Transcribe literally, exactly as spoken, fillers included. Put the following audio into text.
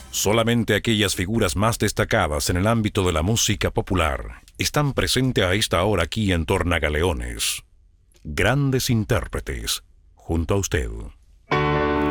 Solamente aquellas figuras más destacadas en el ámbito de la música popular están presentes a esta hora aquí en Tornagaleones. Grandes intérpretes, junto a usted.